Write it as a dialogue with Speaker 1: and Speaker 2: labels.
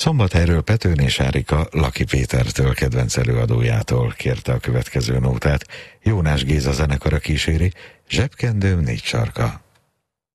Speaker 1: Szombathelyről Petőné Sárika Laki Pétertől, kedvenc előadójától kérte a következő nótát. Jónás Géza zenekara kíséri, Zsebkendőm négy sarka.